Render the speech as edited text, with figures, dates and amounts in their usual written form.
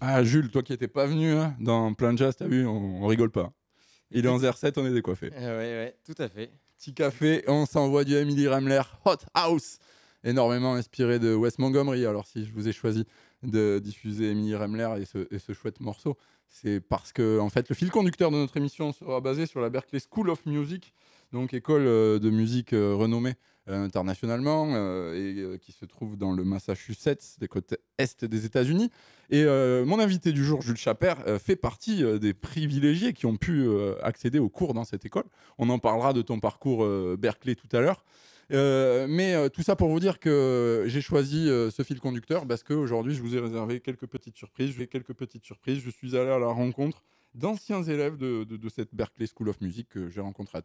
Ah, Jules, toi qui n'étais pas venu hein, dans Plein Jazz, t'as vu, on rigole pas. Il est en ZR7, on est décoiffé. Ouais, ouais, tout à fait. Petit café, on s'envoie du Emily Remler Hot House, énormément inspiré de Wes Montgomery. Alors si je vous ai choisi de diffuser Emily Remler et ce chouette morceau, c'est parce que en fait le fil conducteur de notre émission sera basé sur la Berklee School of Music, donc école de musique renommée internationalement et qui se trouve dans le Massachusetts, des côtes est des États-Unis. Et mon invité du jour, Jules Chaper, fait partie des privilégiés qui ont pu accéder aux cours dans cette école. On en parlera de ton parcours Berklee tout à l'heure. Mais tout ça pour vous dire que j'ai choisi ce fil conducteur parce qu'aujourd'hui, je vous ai réservé quelques petites surprises. Je suis allé à la rencontre d'anciens élèves de cette Berklee School of Music que j'ai rencontrés à